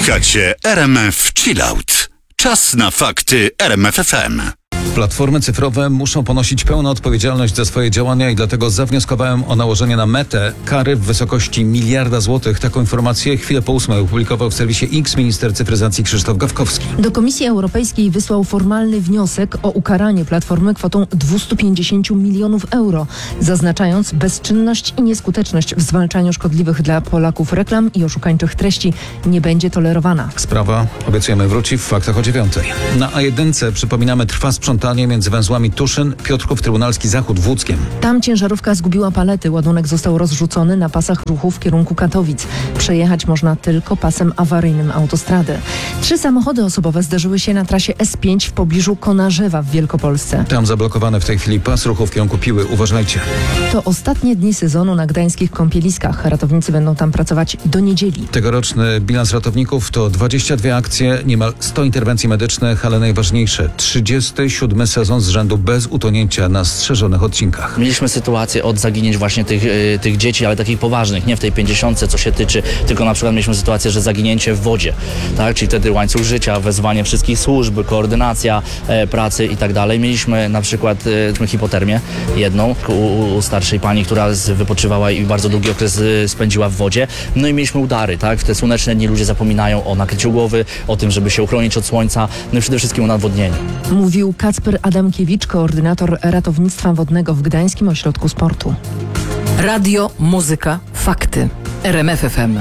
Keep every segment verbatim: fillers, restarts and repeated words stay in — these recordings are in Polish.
Słuchacie R M F Chillout. Czas na fakty R M F F M. Platformy cyfrowe muszą ponosić pełną odpowiedzialność za swoje działania i dlatego zawnioskowałem o nałożenie na Metę kary w wysokości miliarda złotych. Taką informację chwilę po ósmej opublikował w serwisie X minister cyfryzacji Krzysztof Gawkowski. Do Komisji Europejskiej wysłał formalny wniosek o ukaranie Platformy kwotą dwieście pięćdziesiąt milionów euro, zaznaczając bezczynność i nieskuteczność w zwalczaniu szkodliwych dla Polaków reklam i oszukańczych treści nie będzie tolerowana. Sprawa, obiecujemy, wróci w faktach o dziewiątej. Na A jeden przypominamy, trwa sprzątanie między węzłami Tuszyn, Piotrków Trybunalski Zachód w Łódzkiem. Tam ciężarówka zgubiła palety. Ładunek został rozrzucony na pasach ruchu w kierunku Katowic. Przejechać można tylko pasem awaryjnym autostrady. Trzy samochody osobowe zdarzyły się na trasie S pięć w pobliżu Konarzewa w Wielkopolsce. Tam zablokowany w tej chwili pas ruchu w kierunku Piły. Uważajcie. To ostatnie dni sezonu na gdańskich kąpieliskach. Ratownicy będą tam pracować do niedzieli. Tegoroczny bilans ratowników to dwadzieścia dwie akcje, niemal sto interwencji medycznych, ale najważniejsze trzydziesty siódmy sezon z rzędu bez utonięcia na strzeżonych odcinkach. Mieliśmy sytuację od zaginięć właśnie tych, y, tych dzieci, ale takich poważnych, nie w tej pięćdziesiątce, co się tyczy, tylko na przykład mieliśmy sytuację, że zaginięcie w wodzie, tak? Czyli wtedy łańcuch życia, wezwanie wszystkich służb, koordynacja e, pracy i tak dalej. Mieliśmy na przykład e, hipotermię jedną u, u starszej pani, która z, wypoczywała i bardzo długi okres y, spędziła w wodzie. No i mieliśmy udary, tak? W te słoneczne dni ludzie zapominają o nakryciu głowy, o tym, żeby się uchronić od słońca, no i przede wszystkim o nadwodnieniu. Mówił Kacper Adamkiewicz, koordynator ratownictwa wodnego w Gdańskim Ośrodku Sportu. Radio, muzyka, fakty. R M F F M.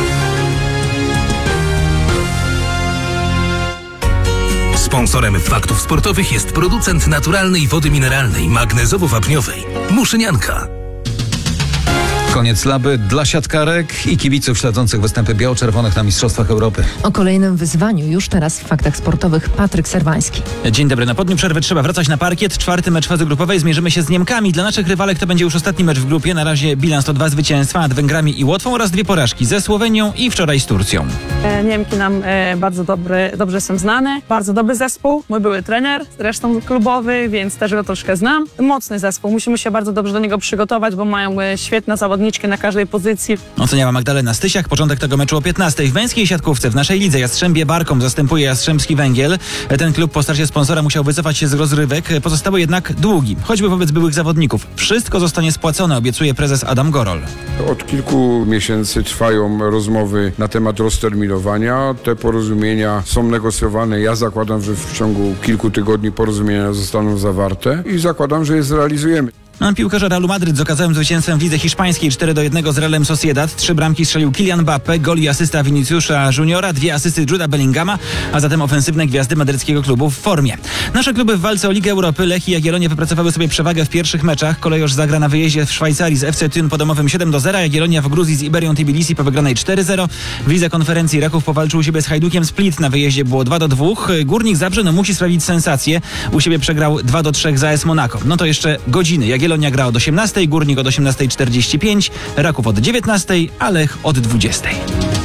Sponsorem faktów sportowych jest producent naturalnej wody mineralnej magnezowo-wapniowej Muszynianka. Koniec laby dla siatkarek i kibiców śledzących występy biało-czerwonych na Mistrzostwach Europy. O kolejnym wyzwaniu już teraz w faktach sportowych Patryk Serwański. Dzień dobry. Na po dniu przerwy trzeba wracać na parkiet. Czwarty mecz fazy grupowej. Zmierzymy się z Niemkami. Dla naszych rywalek to będzie już ostatni mecz w grupie. Na razie bilans to dwa zwycięstwa nad Węgrami i Łotwą oraz dwie porażki ze Słowenią i wczoraj z Turcją. Niemki nam e, bardzo dobry, dobrze są znane. Bardzo dobry zespół. Mój były trener, zresztą klubowy, więc też go troszkę znam. Mocny zespół. Musimy się bardzo dobrze do niego przygotować, bo mają e, świetne zawodniczki na każdej pozycji. Oceniała Magdalena Stysiak. Początek tego meczu o piętnastej. W męskiej siatkówce w naszej lidze Jastrzębie Barkom zastępuje Jastrzębski Węgiel. Ten klub po starcie sponsora musiał wycofać się z rozrywek. Pozostały jednak długi, choćby wobec byłych zawodników. Wszystko zostanie spłacone, obiecuje prezes Adam Gorol. Od kilku miesięcy trwają rozmowy na temat rozterminowania. Te porozumienia są negocjowane. Ja zakładam, że w ciągu kilku tygodni porozumienia zostaną zawarte i zakładam, że je zrealizujemy. Piłkarze Realu Madryt z okazałym zwycięstwem w lidze hiszpańskiej cztery do jednego z Realem Sociedad. Trzy bramki strzelił Kylian Mbappé, gol i asysta Viniciusza Juniora, dwie asysty Juda Bellingama, a zatem ofensywne gwiazdy madryckiego klubu w formie. Nasze kluby w walce o Ligę Europy, Lech i Jagiellonia wypracowały sobie przewagę w pierwszych meczach. Kolejorz zagra na wyjeździe w Szwajcarii z F C Thun po domowym siedem do zera, Jagiellonia w Gruzji z Iberią Tbilisi po wygranej cztery zero. W lidze konferencji Raków powalczył u siebie z Hajdukiem Split, na wyjeździe było dwa do dwóch. Górnik Zabrze no musi sprawić sensację. U siebie przegrał dwa do trzech za A S Monaco. No to jeszcze godziny. Jagiellonia gra od osiemnastej, Górnik od osiemnasta czterdzieści pięć, Raków od dziewiętnastej, a Lech od dwudziestej.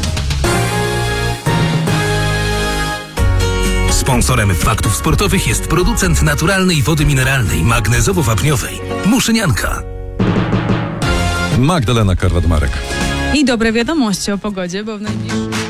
Sponsorem faktów sportowych jest producent naturalnej wody mineralnej magnezowo-wapniowej Muszynianka. Magdalena Karwat-Marek. I dobre wiadomości o pogodzie, bo w najbliższym